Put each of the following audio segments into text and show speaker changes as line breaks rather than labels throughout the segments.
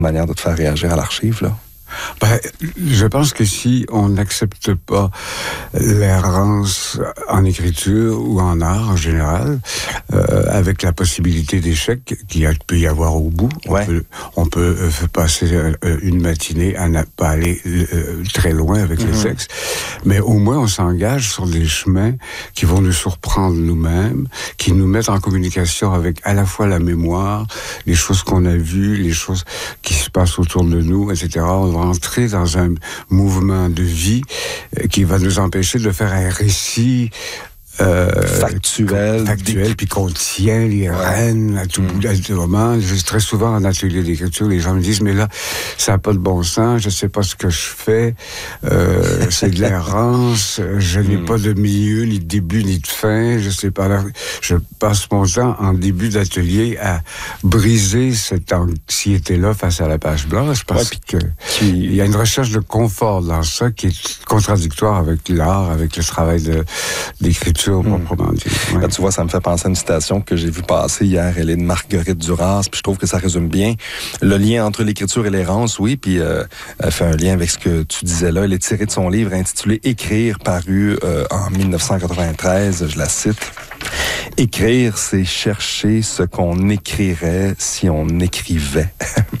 manière de te faire réagir à l'archive, là?
Ben, je pense que si on n'accepte pas l'errance en écriture ou en art en général, avec la possibilité d'échec qu'il peut y avoir au bout, on peut passer une matinée à ne pas aller très loin avec les textes, mais au moins on s'engage sur des chemins qui vont nous surprendre nous-mêmes, qui nous mettent en communication avec à la fois la mémoire, les choses qu'on a vues, les choses qui se passent autour de nous, etc. On va entrer dans un mouvement de vie qui va nous empêcher de faire un récit
factuel,
puis qu'on tient les rênes à tout bout, à tout moment. Très souvent en atelier d'écriture, les gens me disent, mais là, ça n'a pas de bon sens, je ne sais pas ce que je fais, c'est de l'errance, je n'ai pas de milieu, ni de début, ni de fin, je sais pas. Là, je passe mon temps en début d'atelier à briser cette anxiété-là face à la page blanche, parce qu'il y a une recherche de confort dans ça qui est contradictoire avec l'art, avec le travail d'écriture. Proprement dit.
Là, tu vois, ça me fait penser à une citation que j'ai vue passer hier. Elle est de Marguerite Duras, puis je trouve que ça résume bien le lien entre l'écriture et l'errance, puis elle fait un lien avec ce que tu disais là. Elle est tirée de son livre intitulé « Écrire », paru en 1993, je la cite. « Écrire, c'est chercher ce qu'on écrirait si on écrivait. »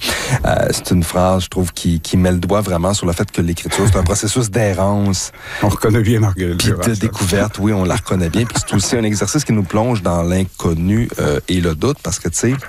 C'est une phrase, je trouve, qui met le doigt vraiment sur le fait que l'écriture, c'est un processus d'errance.
On reconnaît bien Marguerite Duras.
Puis de découverte, oui, on la reconnaît bien. Puis c'est aussi un exercice qui nous plonge dans l'inconnu et le doute, parce que, tu sais,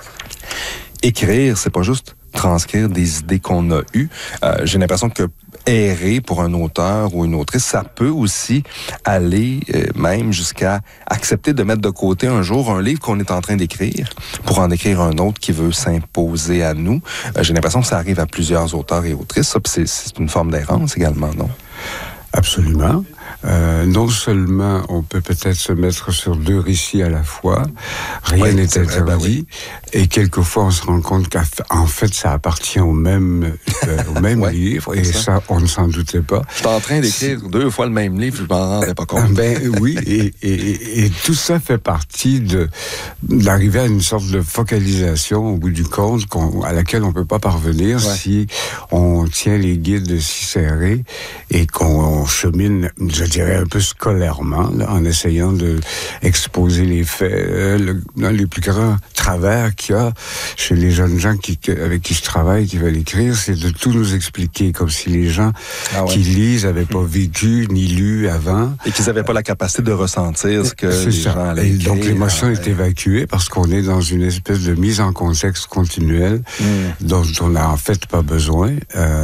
écrire, c'est pas juste transcrire des idées qu'on a eues. J'ai l'impression que errer pour un auteur ou une autrice, ça peut aussi aller même jusqu'à accepter de mettre de côté un jour un livre qu'on est en train d'écrire pour en écrire un autre qui veut s'imposer à nous. J'ai l'impression que ça arrive à plusieurs auteurs et autrices. Ça, puis c'est une forme d'errance également, non?
Absolument. Non seulement on peut peut-être se mettre sur deux récits à la fois, rien n'est interdit, et quelquefois on se rend compte qu'en fait ça appartient au même livre, et ça on ne s'en doutait pas.
Je suis en train d'écrire 2 fois le même livre, je m'en rendais pas compte.
Oui, et tout ça fait partie d'arriver à une sorte de focalisation au bout du compte à laquelle on peut pas parvenir si on tient les guides si serrés et qu'on chemine, je dirais, un peu scolairement, là, en essayant de exposer les faits. L'un des plus grands travers qu'il y a chez les jeunes gens avec qui je travaille, qui veulent écrire, c'est de tout nous expliquer, comme si les gens qui lisent n'avaient pas vécu ni lu avant.
Et qu'ils n'avaient pas la capacité de ressentir ce que les gens allaient écrire.
Donc l'émotion est évacuée parce qu'on est dans une espèce de mise en contexte continuelle dont on n'a en fait pas besoin.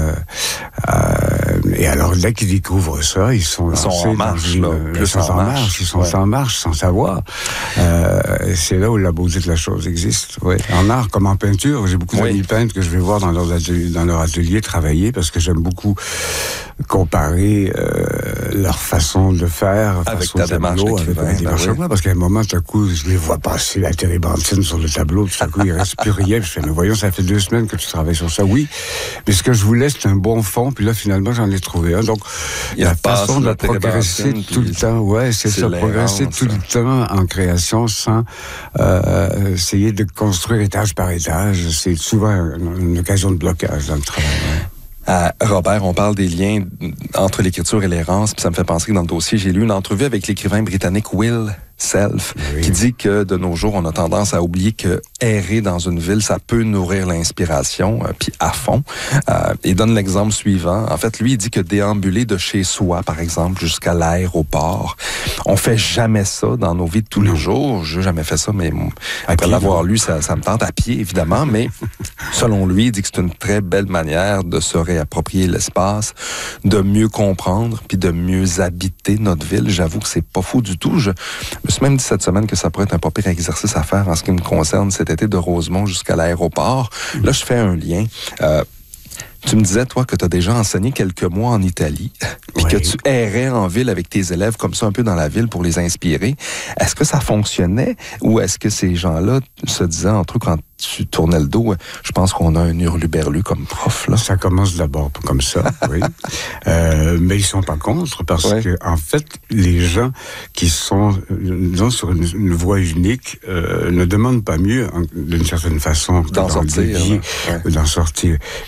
Et alors, dès qu'ils découvrent ça, ils sont
en marche,
ils sont en marche sans savoir. C'est là où la beauté de la chose existe. En art comme en peinture, j'ai beaucoup d'amis peintres que je vais voir dans leur atelier travailler parce que j'aime beaucoup comparer leur façon de faire
avec ta démarche d'écrivain.
Parce qu'à un moment, tout à coup, je les vois passer la télébenthine sur le tableau, tout à coup, il ne reste plus rien. Je fais, mais voyons, ça fait 2 semaines que tu travailles sur ça. Oui, mais ce que je voulais, c'est un bon fond, puis là, finalement, j'en ai trouvé un. Donc, la façon de progresser tout le temps, c'est ça, progresser tout le temps en création sans essayer de construire étage par étage. C'est souvent une occasion de blocage dans le travail.
Robert, on parle des liens entre l'écriture et l'errance, puis ça me fait penser que dans le dossier, j'ai lu une entrevue avec l'écrivain britannique Will Self, qui dit que de nos jours, on a tendance à oublier que errer dans une ville, ça peut nourrir l'inspiration, puis à fond. Il donne l'exemple suivant. En fait, lui, il dit que déambuler de chez soi, par exemple, jusqu'à l'aéroport, on fait jamais ça dans nos vies de tous les jours. Je n'ai jamais fait ça, mais après l'avoir lu, ça me tente à pied, évidemment, mais selon lui, il dit que c'est une très belle manière de se réapproprier l'espace, de mieux comprendre, puis de mieux habiter notre ville. J'avoue que c'est pas fou du tout. Je me suis même dit cette semaine que ça pourrait être un pas pire exercice à faire en ce qui me concerne cet été de Rosemont jusqu'à l'aéroport. Là, je fais un lien. Tu me disais, toi, que tu as déjà enseigné quelques mois en Italie, puis que tu errais en ville avec tes élèves comme ça, un peu dans la ville pour les inspirer. Est-ce que ça fonctionnait ou est-ce que ces gens-là se disaient entre eux quand tu tournais le dos, je pense qu'on a un hurluberlu comme prof, là?
Ça commence d'abord comme ça, oui. Mais ils sont pas contre parce que, en fait, les gens qui sont disons, sur une voie unique ne demandent pas mieux, d'une certaine façon,
d'en sortir.
D'en sortir.